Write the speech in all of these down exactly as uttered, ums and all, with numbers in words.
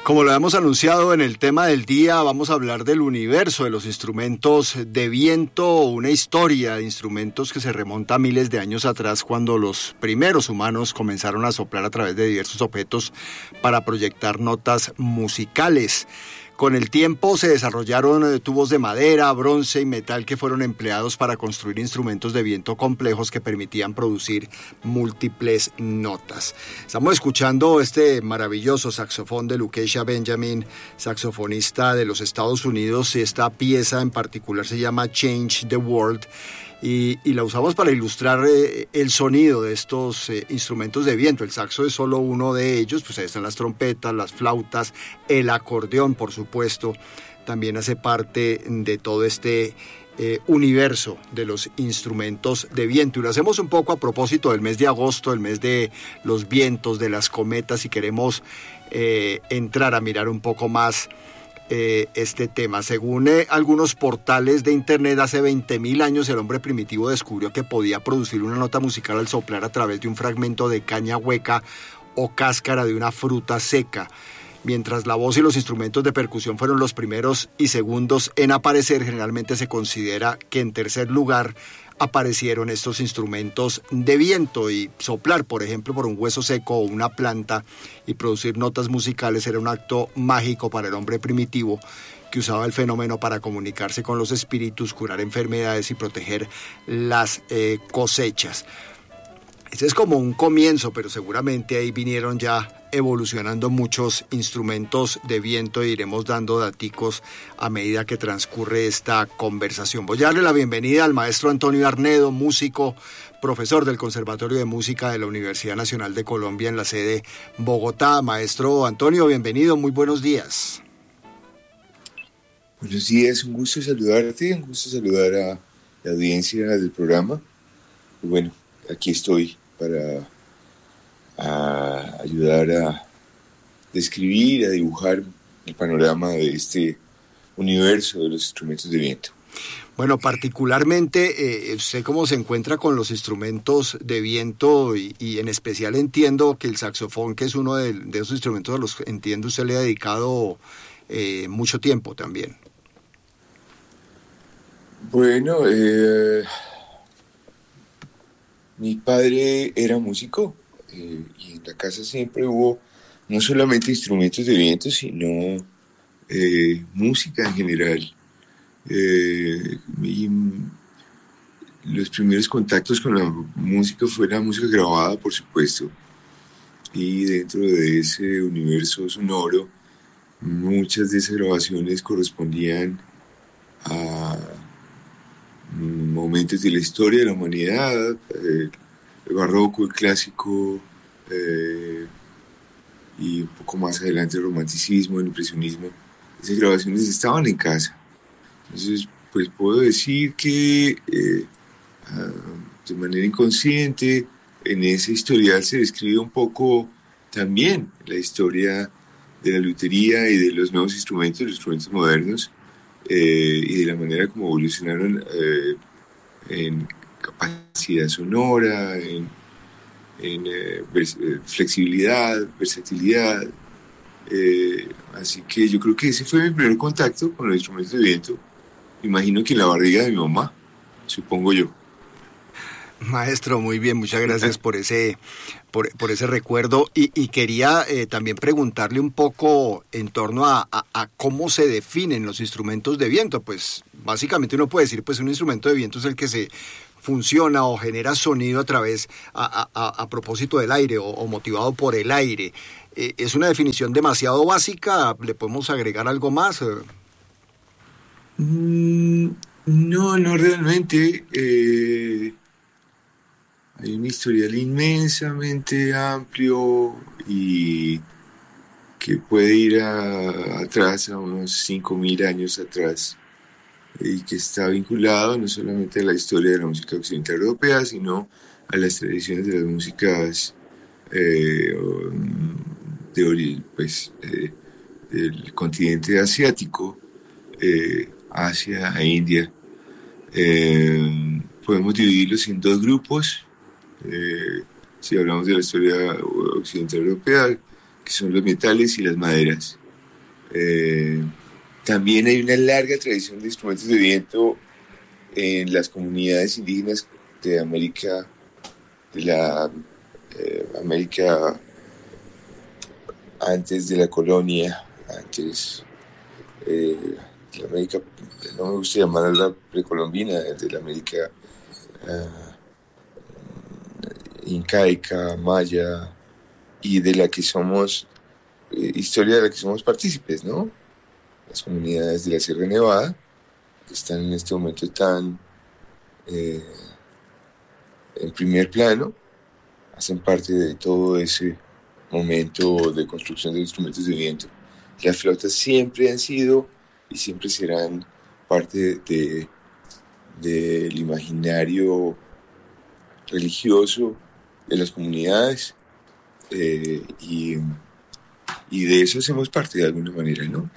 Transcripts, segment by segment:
Como lo hemos anunciado en el tema del día, vamos a hablar del universo de los instrumentos de viento, una historia de instrumentos que se remonta a miles de años atrás, cuando los primeros humanos comenzaron a soplar a través de diversos objetos para proyectar notas musicales. Con el tiempo se desarrollaron tubos de madera, bronce y metal que fueron empleados para construir instrumentos de viento complejos que permitían producir múltiples notas. Estamos escuchando este maravilloso saxofón de Lucretia Benjamin, saxofonista de los Estados Unidos. Esta pieza en particular se llama Change the World. Y, y la usamos para ilustrar eh, el sonido de estos eh, instrumentos de viento. El saxo es solo uno de ellos, pues ahí están las trompetas, las flautas, el acordeón, por supuesto, también hace parte de todo este eh, universo de los instrumentos de viento. Y lo hacemos un poco a propósito del mes de agosto, el mes de los vientos, de las cometas, y queremos eh, entrar a mirar un poco más Eh, este tema. Según eh, algunos portales de internet, hace veinte mil años el hombre primitivo descubrió que podía producir una nota musical al soplar a través de un fragmento de caña hueca o cáscara de una fruta seca. Mientras la voz y los instrumentos de percusión fueron los primeros y segundos en aparecer, generalmente se considera que en tercer lugar aparecieron estos instrumentos de viento. Y soplar, por ejemplo, por un hueso seco o una planta y producir notas musicales era un acto mágico para el hombre primitivo, que usaba el fenómeno para comunicarse con los espíritus, curar enfermedades y proteger las eh, cosechas. Ese es como un comienzo, pero seguramente ahí vinieron ya evolucionando muchos instrumentos de viento e iremos dando daticos a medida que transcurre esta conversación. Voy a darle la bienvenida al maestro Antonio Arnedo, músico, profesor del Conservatorio de Música de la Universidad Nacional de Colombia en la sede Bogotá. Maestro Antonio, bienvenido, muy buenos días. Buenos días, un gusto saludarte, un gusto saludar a la audiencia del programa. Y bueno, aquí estoy para a ayudar a describir, a dibujar el panorama de este universo de los instrumentos de viento. Bueno, particularmente, eh, sé cómo se encuentra con los instrumentos de viento y, y en especial entiendo que el saxofón, que es uno de, de esos instrumentos a los que entiendo usted le ha dedicado eh, mucho tiempo también. Bueno, eh, mi padre era músico. Eh, y en la casa siempre hubo no solamente instrumentos de viento, sino eh, música en general. Eh, y los primeros contactos con la música fue la música grabada, por supuesto, y dentro de ese universo sonoro, muchas de esas grabaciones correspondían a momentos de la historia de la humanidad, eh, el barroco, el clásico, eh, y un poco más adelante el romanticismo, el impresionismo. Esas grabaciones estaban en casa. Entonces, pues puedo decir que eh, uh, de manera inconsciente en ese historial se describe un poco también la historia de la lutería y de los nuevos instrumentos, los instrumentos modernos, eh, y de la manera como evolucionaron eh, en capacidad sonora, en, en eh, vers- flexibilidad, versatilidad. Eh, así que yo creo que ese fue mi primer contacto con los instrumentos de viento. Imagino que en la barriga de mi mamá, supongo yo. Maestro, muy bien, muchas gracias por ese, por, por ese recuerdo. Y, y quería eh, también preguntarle un poco en torno a, a, a cómo se definen los instrumentos de viento. Pues básicamente uno puede decir, pues un instrumento de viento es el que se funciona o genera sonido a través, a, a, a propósito del aire o, o motivado por el aire. Eh, ¿Es una definición demasiado básica? ¿Le podemos agregar algo más? Mm, no, no realmente. Eh, hay un historial inmensamente amplio y que puede ir a, atrás, a unos cinco mil años atrás, y que está vinculado no solamente a la historia de la música occidental europea, sino a las tradiciones de las músicas eh, de, pues, eh, del continente asiático, eh, Asia e India. Eh, podemos dividirlos en dos grupos. Eh, si hablamos de la historia occidental europea, que son los metales y las maderas. Eh, también hay una larga tradición de instrumentos de viento en las comunidades indígenas de América, de la eh, América antes de la colonia, antes eh, de la América, no me gusta llamarla precolombina, de la América uh, incaica, maya, y de la que somos, eh, historia de la que somos partícipes, ¿no? Las comunidades de la Sierra Nevada, que están en este momento tan eh, en primer plano, hacen parte de todo ese momento de construcción de instrumentos de viento. Las flautas siempre han sido y siempre serán parte de, de, del imaginario religioso de las comunidades eh, y, y de eso hacemos parte de alguna manera, ¿no?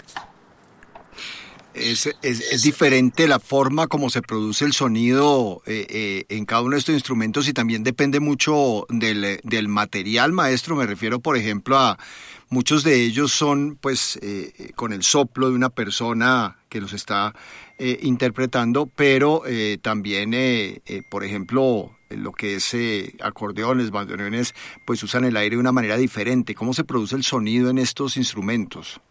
Es, es, es diferente la forma como se produce el sonido eh, eh, en cada uno de estos instrumentos y también depende mucho del, del material, maestro. Me refiero, por ejemplo, a muchos de ellos son pues eh, con el soplo de una persona que los está eh, interpretando, pero eh, también, eh, eh, por ejemplo, lo que es eh, acordeones, bandoneones, pues usan el aire de una manera diferente. ¿Cómo se produce el sonido en estos instrumentos?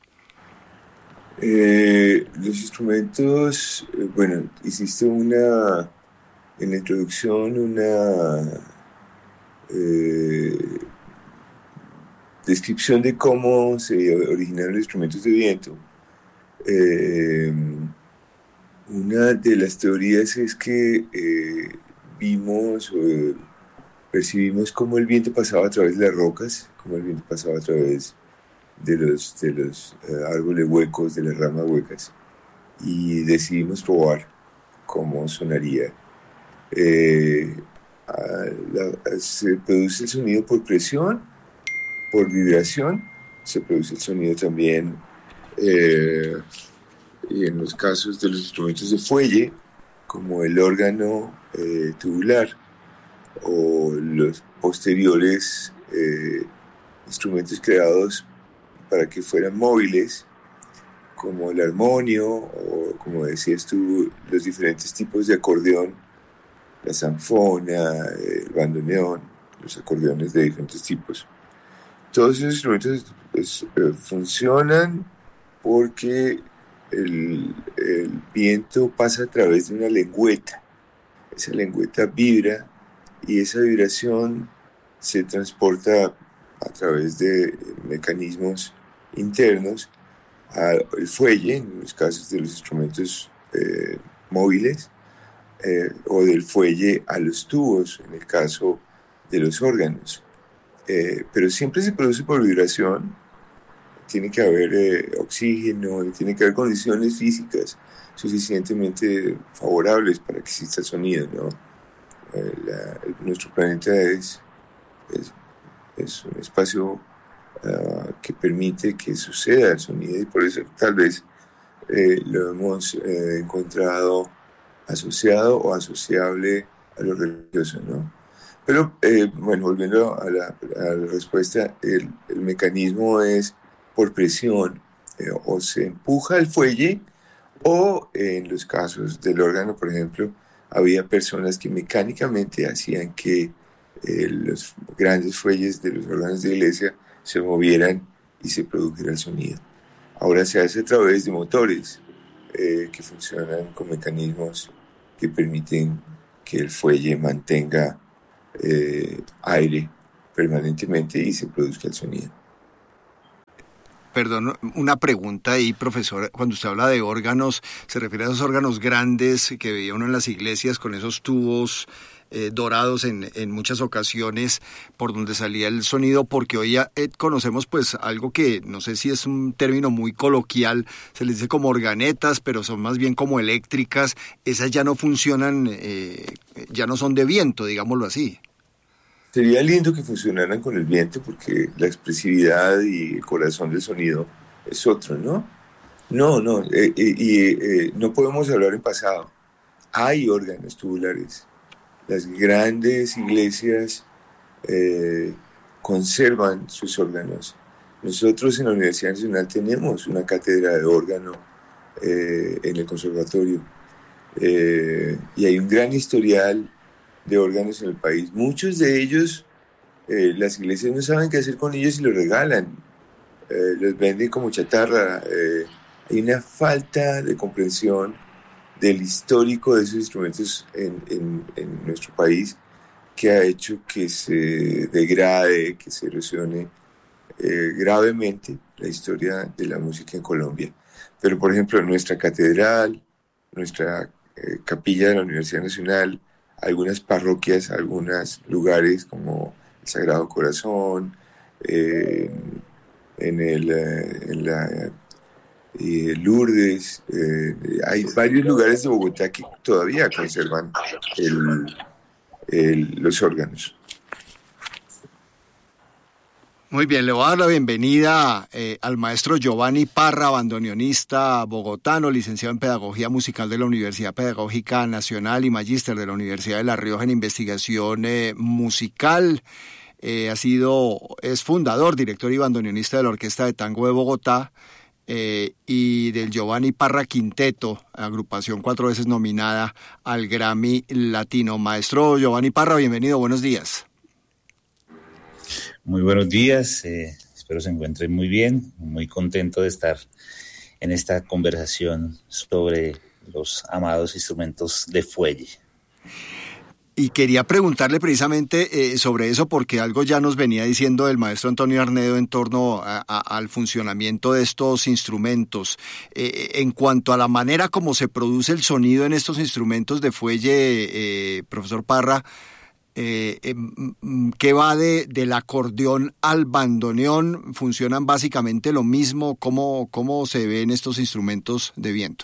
Eh, los instrumentos, eh, bueno, hiciste una, en la introducción, una eh, descripción de cómo se originaron los instrumentos de viento. Eh, una de las teorías es que eh, vimos, eh, percibimos cómo el viento pasaba a través de las rocas, cómo el viento pasaba a través de los, de los uh, árboles huecos, de las ramas huecas, y decidimos probar cómo sonaría. Eh, a la, a, se produce el sonido por presión, por vibración, se produce el sonido también, eh, y en los casos de los instrumentos de fuelle, como el órgano eh, tubular, o los posteriores eh, instrumentos creados para que fueran móviles, como el armonio, o como decías tú, los diferentes tipos de acordeón, la zanfona, el bandoneón, los acordeones de diferentes tipos. Todos esos instrumentos pues, eh, funcionan porque el, el viento pasa a través de una lengüeta. Esa lengüeta vibra y esa vibración se transporta a través de mecanismos internos al fuelle, en los casos de los instrumentos eh, móviles, eh, o del fuelle a los tubos, en el caso de los órganos. Eh, pero siempre se produce por vibración, tiene que haber eh, oxígeno, tiene que haber condiciones físicas suficientemente favorables para que exista sonido, ¿no? Eh, la, el, nuestro planeta es, es, es un espacio Uh, que permite que suceda el sonido y por eso tal vez eh, lo hemos eh, encontrado asociado o asociable a lo religioso, ¿no? Pero, eh, bueno, volviendo a la, a la respuesta, el, el mecanismo es por presión, eh, o se empuja el fuelle o eh, en los casos del órgano, por ejemplo, había personas que mecánicamente hacían que eh, los grandes fuelles de los órganos de iglesia se movieran y se produjera el sonido. Ahora se hace a través de motores eh, que funcionan con mecanismos que permiten que el fuelle mantenga eh, aire permanentemente y se produzca el sonido. Perdón, una pregunta ahí, profesor. Cuando usted habla de órganos, ¿se refiere a esos órganos grandes que veía uno en las iglesias con esos tubos eh, dorados en, en muchas ocasiones por donde salía el sonido? Porque hoy ya eh, conocemos pues algo que no sé si es un término muy coloquial, se les dice como organetas, pero son más bien como eléctricas. Esas ya no funcionan, eh, ya no son de viento, digámoslo así. Sería lindo que funcionaran con el viento porque la expresividad y el corazón del sonido es otro, ¿no? No, no, eh, eh, y eh, no podemos hablar en pasado. Hay órganos tubulares. Las grandes iglesias eh, conservan sus órganos Nosotros en la Universidad Nacional tenemos una cátedra de órgano eh, en el conservatorio eh, y hay un gran historial de órganos en el país. Muchos de ellos, eh, las iglesias no saben qué hacer con ellos y los regalan, eh, los venden como chatarra. Eh, hay una falta de comprensión del histórico de esos instrumentos en, en, en nuestro país que ha hecho que se degrade, que se erosione eh, gravemente la historia de la música en Colombia. Pero, por ejemplo, nuestra catedral, nuestra eh, capilla de la Universidad Nacional, algunas parroquias, algunos lugares como el Sagrado Corazón, eh, en, el, eh, en la eh, Lourdes, eh, hay varios lugares de Bogotá que todavía conservan el, el, los órganos. Muy bien, le voy a dar la bienvenida eh, al maestro Giovanni Parra, bandoneonista bogotano, licenciado en Pedagogía Musical de la Universidad Pedagógica Nacional y magíster de la Universidad de La Rioja en Investigación eh, Musical. Eh, ha sido, es fundador, director y bandoneonista de la Orquesta de Tango de Bogotá eh, y del Giovanni Parra Quinteto, agrupación cuatro veces nominada al Grammy Latino. Maestro Giovanni Parra, bienvenido, buenos días. Muy buenos días, eh, espero se encuentren muy bien, muy contento de estar en esta conversación sobre los amados instrumentos de fuelle. Y quería preguntarle precisamente eh, sobre eso, porque algo ya nos venía diciendo el maestro Antonio Arnedo en torno a, a, al funcionamiento de estos instrumentos. Eh, en cuanto a la manera como se produce el sonido en estos instrumentos de fuelle, eh, profesor Parra, Eh, eh, ¿qué va de, del acordeón al bandoneón? ¿Funcionan básicamente lo mismo? ¿Cómo, cómo se ven estos instrumentos de viento?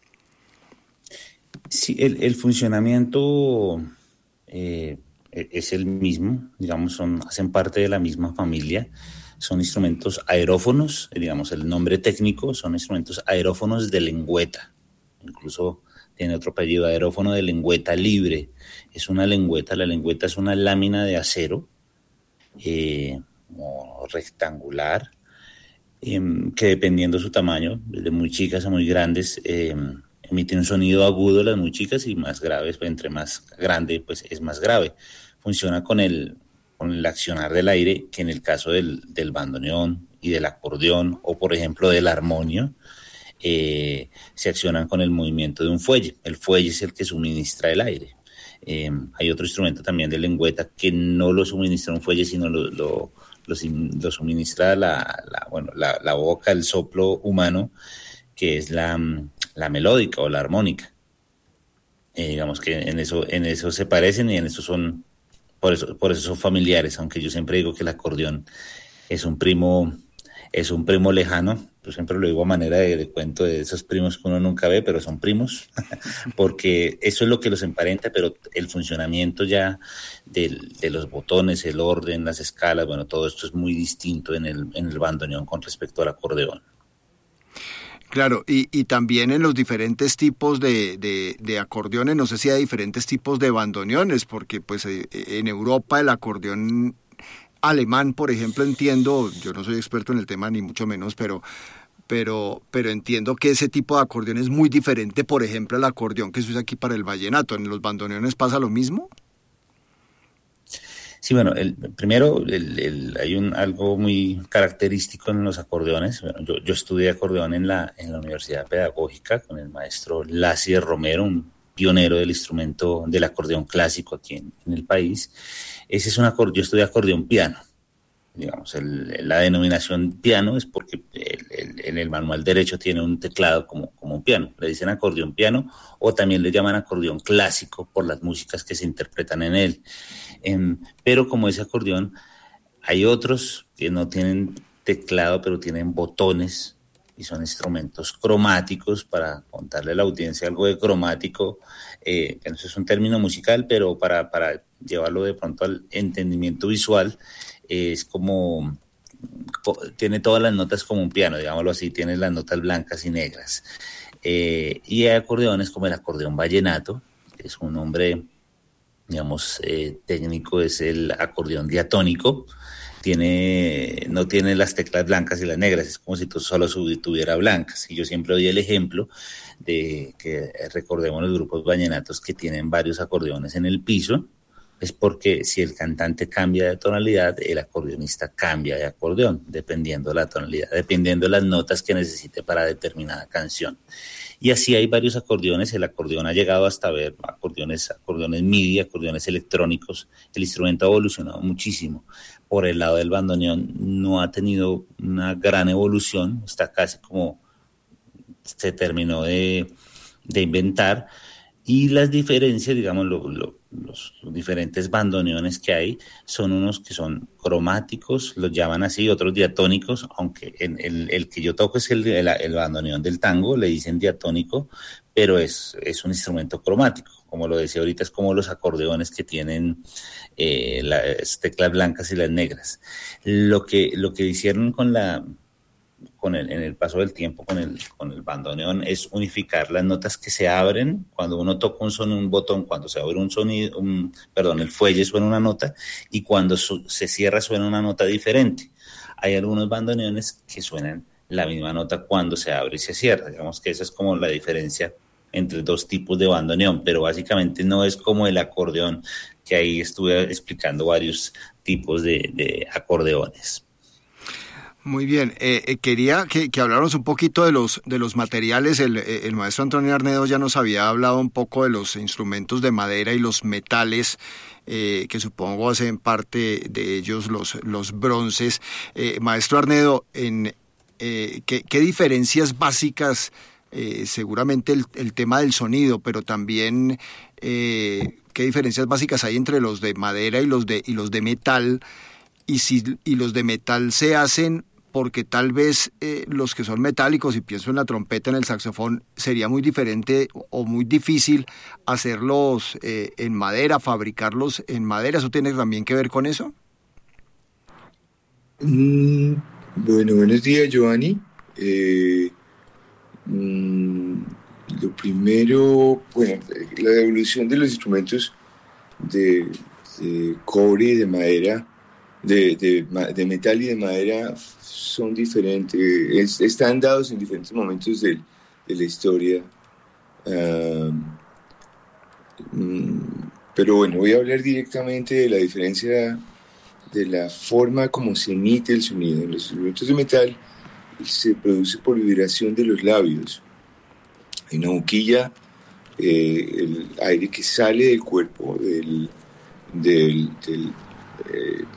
Sí, el, el funcionamiento eh, es el mismo, digamos, son, hacen parte de la misma familia. Son instrumentos aerófonos, digamos, el nombre técnico son instrumentos aerófonos de lengüeta, incluso tiene otro apellido, aerófono de lengüeta libre. Es una lengüeta, la lengüeta es una lámina de acero eh, como rectangular, eh, que dependiendo de su tamaño, desde muy chicas a muy grandes, eh, emite un sonido agudo las muy chicas y más graves, pues entre más grande pues es más grave. Funciona con el, con el accionar del aire, que en el caso del, del bandoneón y del acordeón, o por ejemplo del armonio, Eh, se accionan con el movimiento de un fuelle. El fuelle es el que suministra el aire. Eh, hay otro instrumento también de lengüeta que no lo suministra un fuelle, sino lo, lo, lo, lo suministra la, la, bueno, la, la boca, el soplo humano, que es la, la melódica o la armónica. Eh, digamos que en eso, en eso se parecen y en eso son, por eso, por eso son familiares, aunque yo siempre digo que el acordeón es un primo, es un primo lejano. Yo siempre lo digo a manera de, de cuento de esos primos que uno nunca ve, pero son primos, porque eso es lo que los emparenta, pero el funcionamiento ya del, de los botones, el orden, las escalas, bueno, todo esto es muy distinto en el, en el bandoneón con respecto al acordeón. Claro, y, y también en los diferentes tipos de, de, de acordeones, no sé si hay diferentes tipos de bandoneones, porque pues en Europa el acordeón alemán, por ejemplo, entiendo, yo no soy experto en el tema ni mucho menos, pero, pero, pero entiendo que ese tipo de acordeón es muy diferente, por ejemplo, al acordeón que se usa aquí para el vallenato. ¿En los bandoneones pasa lo mismo? Sí, bueno, el, primero el, el, hay un algo muy característico en los acordeones. Bueno, yo, yo estudié acordeón en la, en la Universidad Pedagógica con el maestro Lacier Romero, un pionero del instrumento del acordeón clásico aquí en, en el país. Ese es un acordeón, yo estudié acordeón piano. Digamos, el, la denominación piano es porque el, el, en el manual derecho tiene un teclado como, como un piano. Le dicen acordeón piano o también le llaman acordeón clásico por las músicas que se interpretan en él. Eh, pero como ese acordeón, hay otros que no tienen teclado, pero tienen botones y son instrumentos cromáticos. Para contarle a la audiencia algo de cromático, eh, que no es un término musical, pero para, para llevarlo de pronto al entendimiento visual, eh, es como, tiene todas las notas como un piano, digámoslo así, tiene las notas blancas y negras. Eh, y hay acordeones como el acordeón vallenato, que es un nombre, digamos, eh, técnico, es el acordeón diatónico. tiene, no tiene las teclas blancas y las negras, es como si tú solo tuviera blancas. Y yo siempre doy el ejemplo de que recordemos los grupos vallenatos que tienen varios acordeones en el piso, es porque si el cantante cambia de tonalidad, el acordeonista cambia de acordeón, dependiendo de la tonalidad, dependiendo de las notas que necesite para determinada canción. Y así hay varios acordeones. El acordeón ha llegado hasta ver acordeones, acordeones MIDI, acordeones electrónicos. El instrumento ha evolucionado muchísimo. Por el lado del bandoneón no ha tenido una gran evolución, está casi como se terminó de, de inventar. Y las diferencias, digamos, lo, lo, los, los diferentes bandoneones que hay son unos que son cromáticos, los llaman así, otros diatónicos, aunque en el, el que yo toco es el, el, el bandoneón del tango, le dicen diatónico, pero es, es un instrumento cromático. Como lo decía ahorita, es como los acordeones que tienen eh, las teclas blancas y las negras. Lo que, lo que hicieron con la... Con el, en el paso del tiempo con el, con el bandoneón es unificar las notas que se abren cuando uno toca un son un botón, cuando se abre un sonido, un, perdón, el fuelle suena una nota y cuando su, se cierra suena una nota diferente. Hay algunos bandoneones que suenan la misma nota cuando se abre y se cierra. Digamos que esa es como la diferencia entre dos tipos de bandoneón, pero básicamente no es como el acordeón, que ahí estuve explicando varios tipos de, de acordeones. Muy bien, eh, eh, quería que, que habláramos un poquito de los de los materiales. El, el maestro Antonio Arnedo ya nos había hablado un poco de los instrumentos de madera y los metales, eh, que supongo hacen parte de ellos los, los bronces. Eh, maestro Arnedo, en, eh, ¿qué, qué diferencias básicas, eh, seguramente el, el tema del sonido, pero también eh, qué diferencias básicas hay entre los de madera y los de, y los de metal? Y, si, y los de metal se hacen porque tal vez eh, los que son metálicos, y pienso en la trompeta, en el saxofón, sería muy diferente o muy difícil hacerlos eh, en madera, fabricarlos en madera. ¿Eso tiene también que ver con eso? Mm, bueno, buenos días, Giovanni. Eh, mm, lo primero, bueno, la evolución de los instrumentos de, de cobre y de madera, de, de, de metal y de madera, son diferentes, es, están dados en diferentes momentos de, de la historia. Uh, mm, pero bueno, voy a hablar directamente de la diferencia de la forma como se emite el sonido. En los instrumentos de metal se produce por vibración de los labios. Hay una boquilla, eh, el aire que sale del cuerpo, del, del, del eh,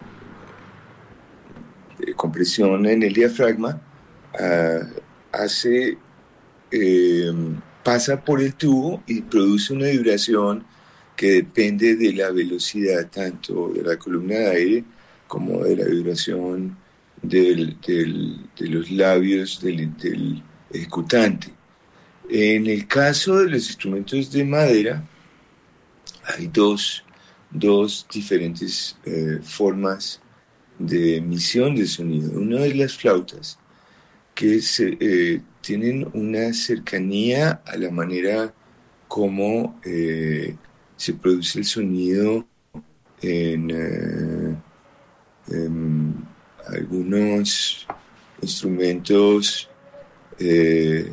de compresión en el diafragma, uh, hace, eh, pasa por el tubo y produce una vibración que depende de la velocidad tanto de la columna de aire como de la vibración del, del, de los labios del, del ejecutante. En el caso de los instrumentos de madera, hay dos, dos diferentes eh, formas de emisión de sonido. Una es las flautas, que se, eh, tienen una cercanía a la manera como eh, se produce el sonido en, eh, en algunos instrumentos. Eh,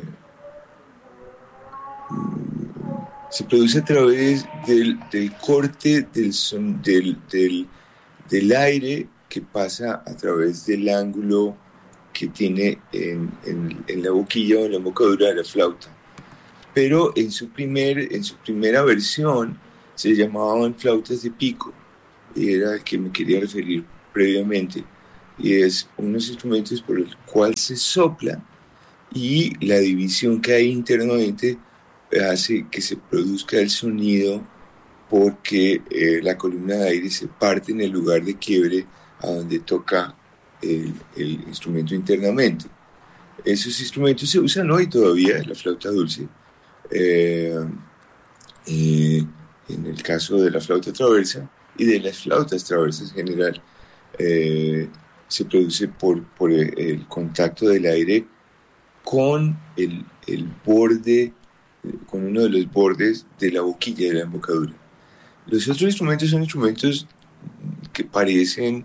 se produce a través del, del corte del, son, del, del, del aire que pasa a través del ángulo que tiene en, en, en la boquilla o en la embocadura de la flauta. Pero en su, primer, en su primera versión se llamaban flautas de pico, y era al que me quería referir previamente, y es unos instrumentos por el cual se sopla y la división que hay internamente hace que se produzca el sonido porque eh, la columna de aire se parte en el lugar de quiebre a donde toca el, el instrumento internamente. Esos instrumentos se usan hoy todavía, la flauta dulce. Eh, eh, en el caso de la flauta traversa y de las flautas traversas en general, eh, se produce por, por el contacto del aire con el, el borde, con uno de los bordes de la boquilla de la embocadura. Los otros instrumentos son instrumentos que parecen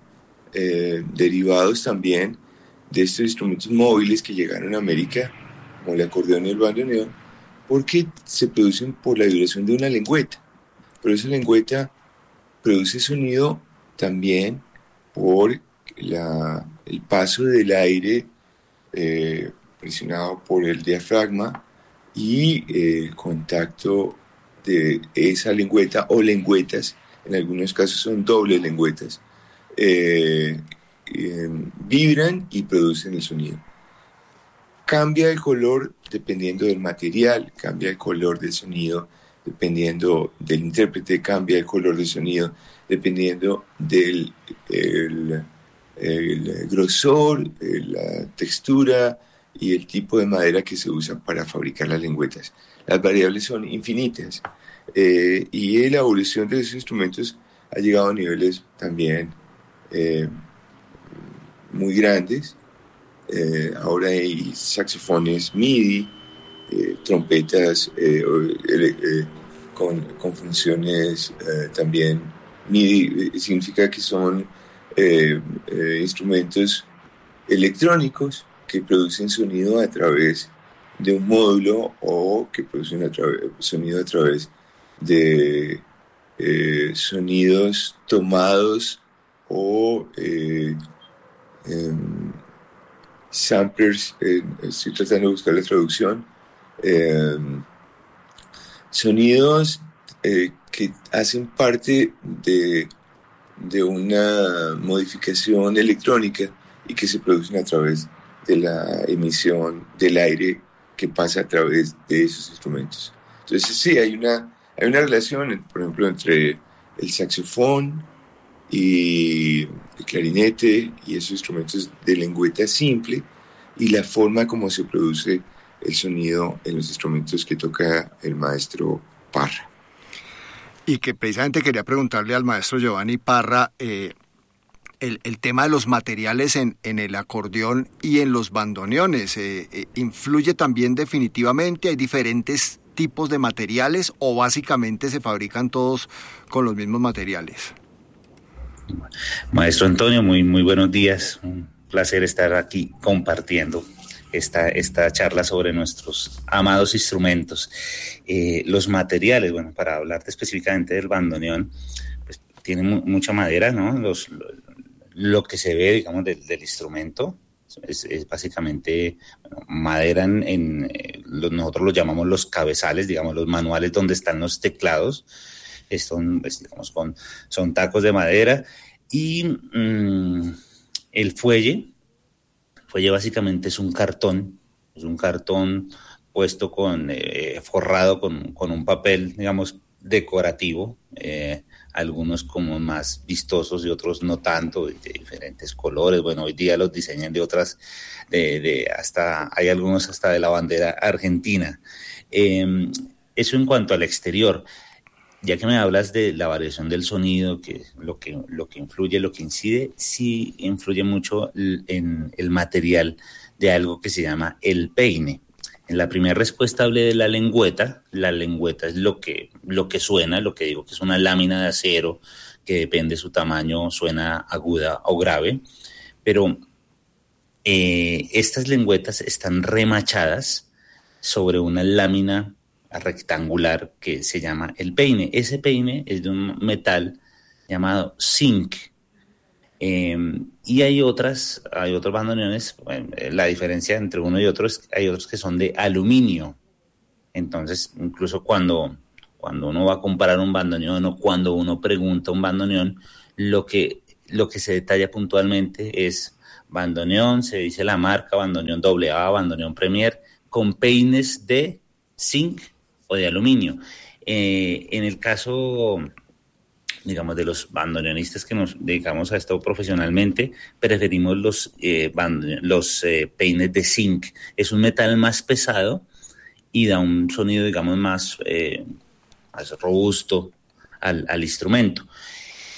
eh, derivados también de estos instrumentos móviles que llegaron a América, como el acordeón y el bandoneón, porque se producen por la vibración de una lengüeta. Pero esa lengüeta produce sonido también por la, el paso del aire eh, presionado por el diafragma y eh, el contacto de esa lengüeta o lengüetas, en algunos casos son dobles lengüetas, eh, eh, vibran y producen el sonido. Cambia el color dependiendo del material, cambia el color del sonido dependiendo del intérprete, cambia el color del sonido dependiendo del el, el grosor, la textura y el tipo de madera que se usa para fabricar las lengüetas. Las variables son infinitas eh, y la evolución de esos instrumentos ha llegado a niveles también eh, muy grandes. Eh, ahora hay saxofones MIDI, eh, trompetas eh, eh, con, con funciones eh, también MIDI, eh, significa que son eh, eh, instrumentos electrónicos que producen sonido a través de un módulo o que producen a través, sonido a través de eh, sonidos tomados o eh, eh, samplers, eh, estoy tratando de buscar la traducción, eh, sonidos eh, que hacen parte de, de una modificación electrónica y que se producen a través de la emisión del aire que pasa a través de esos instrumentos. Entonces sí, hay una, hay una relación, por ejemplo, entre el saxofón y el clarinete y esos instrumentos de lengüeta simple y la forma como se produce el sonido en los instrumentos que toca el maestro Parra. Y que precisamente quería preguntarle al maestro Giovanni Parra eh, el, el tema de los materiales en, en el acordeón y en los bandoneones. Eh, eh, ¿Influye también definitivamente? ¿Hay diferentes tipos de materiales o básicamente se fabrican todos con los mismos materiales? Maestro Antonio, muy, muy buenos días. Un placer estar aquí compartiendo esta, esta charla sobre nuestros amados instrumentos. Eh, los materiales, bueno, para hablarte específicamente del bandoneón, pues tiene mu- mucha madera, ¿no? Los, lo, lo que se ve, digamos, del, del instrumento es, es básicamente bueno, madera en, en eh, los, nosotros lo llamamos los cabezales, digamos, los manuales donde están los teclados. Son, pues, digamos, con, son tacos de madera y mmm, el fuelle, el fuelle básicamente es un cartón, es un cartón puesto con, eh, forrado con, con un papel, digamos, decorativo, eh, algunos como más vistosos y otros no tanto, de, de diferentes colores. Bueno, hoy día los diseñan de otras, de, de hasta, hay algunos hasta de la bandera argentina. Eh, eso en cuanto al exterior. Ya que me hablas de la variación del sonido, que lo que lo que influye, lo que incide, sí influye mucho en el material de algo que se llama el peine. En la primera respuesta hablé de la lengüeta. La lengüeta es lo que, lo que suena, lo que digo que es una lámina de acero que depende de su tamaño, suena aguda o grave. Pero eh, estas lengüetas están remachadas sobre una lámina rectangular que se llama el peine. Ese peine es de un metal llamado zinc. Eh, y hay otras, hay otros bandoneones, bueno, la diferencia entre uno y otro es hay otros que son de aluminio. Entonces, incluso cuando, cuando uno va a comprar un bandoneón o cuando uno pregunta un bandoneón, lo que, lo que se detalla puntualmente es bandoneón, se dice la marca, bandoneón doble A, bandoneón Premier, con peines de zinc o de aluminio. Eh, en el caso, digamos, de los bandoneonistas que nos dedicamos a esto profesionalmente, preferimos los, eh, band- los eh, peines de zinc. Es un metal más pesado y da un sonido, digamos, más, eh, más robusto al, al instrumento.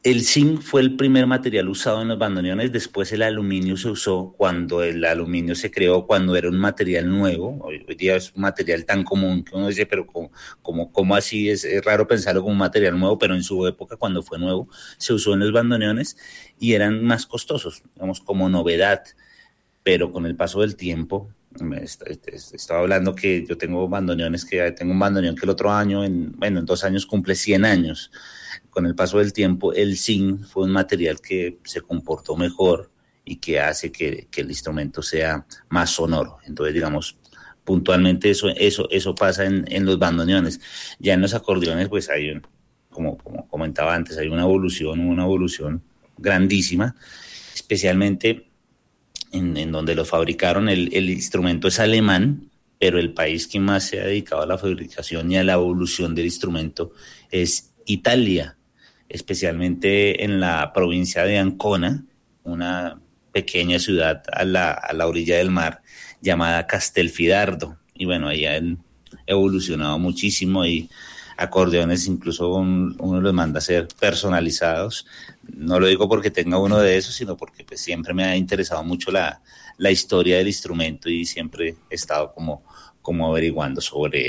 El zinc fue el primer material usado en los bandoneones, después el aluminio se usó cuando el aluminio se creó, cuando era un material nuevo. Hoy, hoy día es un material tan común que uno dice, pero ¿cómo, cómo, cómo así? Es, es raro pensarlo como un material nuevo, pero en su época, cuando fue nuevo, se usó en los bandoneones y eran más costosos, digamos, como novedad. Pero con el paso del tiempo, estaba hablando que yo tengo bandoneones, que tengo un bandoneón que el otro año, en, bueno, en dos años cumple cien años. Con el paso del tiempo, el zinc fue un material que se comportó mejor y que hace que, que el instrumento sea más sonoro. Entonces, digamos, puntualmente eso, eso, eso pasa en, en los bandoneones. Ya en los acordeones, pues hay, un, como, como comentaba antes, hay una evolución, una evolución grandísima, especialmente en, en donde lo fabricaron. El, el instrumento es alemán, pero el país que más se ha dedicado a la fabricación y a la evolución del instrumento es Italia, especialmente en la provincia de Ancona, una pequeña ciudad a la, a la orilla del mar llamada Castelfidardo. Y bueno, ahí han evolucionado muchísimo y acordeones incluso un, uno los manda a ser personalizados. No lo digo porque tenga uno de esos, sino porque pues siempre me ha interesado mucho la, la historia del instrumento y siempre he estado como, como averiguando sobre él.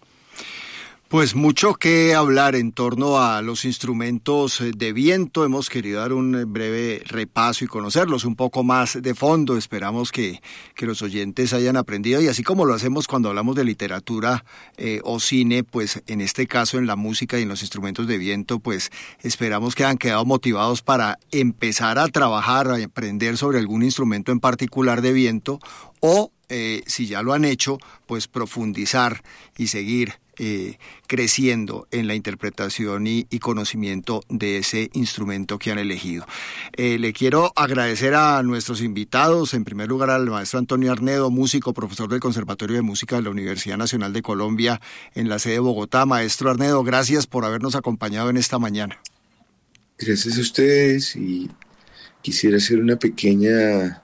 Pues mucho que hablar en torno a los instrumentos de viento. Hemos querido dar un breve repaso y conocerlos un poco más de fondo. Esperamos que, que los oyentes hayan aprendido, y así como lo hacemos cuando hablamos de literatura eh, o cine, pues en este caso en la música y en los instrumentos de viento, pues esperamos que hayan quedado motivados para empezar a trabajar, a aprender sobre algún instrumento en particular de viento, o eh, si ya lo han hecho, pues profundizar y seguir Eh, creciendo en la interpretación y, y conocimiento de ese instrumento que han elegido. Eh, le quiero agradecer a nuestros invitados, en primer lugar al maestro Antonio Arnedo, músico, profesor del Conservatorio de Música de la Universidad Nacional de Colombia en la sede de Bogotá. Maestro Arnedo, gracias por habernos acompañado en esta mañana. Gracias a ustedes, y quisiera hacer una pequeña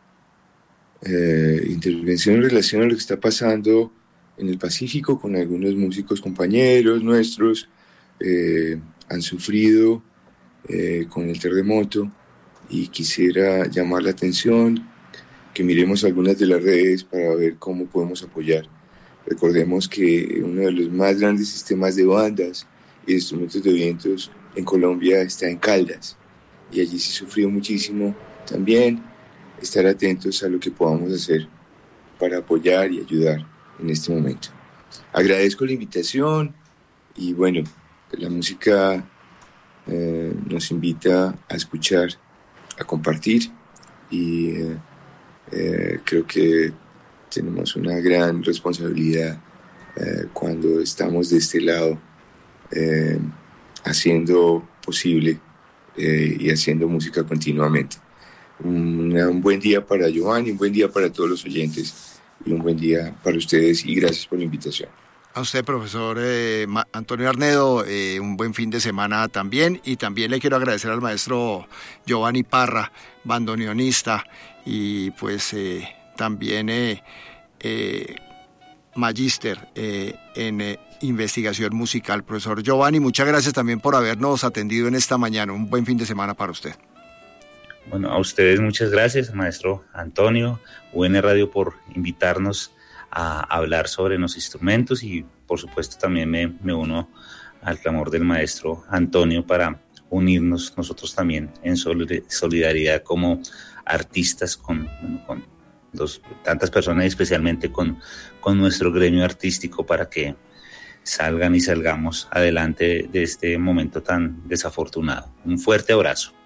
eh, intervención en relación a lo que está pasando en el Pacífico con algunos músicos compañeros nuestros. Eh, han sufrido eh, con el terremoto, y quisiera llamar la atención que miremos algunas de las redes para ver cómo podemos apoyar. Recordemos que uno de los más grandes sistemas de bandas y de instrumentos de vientos en Colombia está en Caldas, y allí se sufrió muchísimo. También estar atentos a lo que podamos hacer para apoyar y ayudar en este momento. Agradezco la invitación, y bueno, la música eh, nos invita a escuchar, a compartir, y eh, eh, creo que tenemos una gran responsabilidad eh, cuando estamos de este lado eh, haciendo posible eh, y haciendo música continuamente. Un, un buen día para Giovanni, un buen día para todos los oyentes, y un buen día para ustedes, y gracias por la invitación. A usted, profesor eh, Antonio Arnedo, eh, un buen fin de semana también, y también le quiero agradecer al maestro Giovanni Parra, bandoneonista, y pues eh, también eh, eh, magíster eh, en eh, investigación musical. Profesor Giovanni, muchas gracias también por habernos atendido en esta mañana. Un buen fin de semana para usted. Bueno, a ustedes muchas gracias, maestro Antonio, U N Radio, por invitarnos a hablar sobre los instrumentos, y por supuesto también me, me uno al clamor del maestro Antonio para unirnos nosotros también en solidaridad como artistas con, con los, tantas personas, y especialmente con, con nuestro gremio artístico, para que salgan y salgamos adelante de este momento tan desafortunado. Un fuerte abrazo.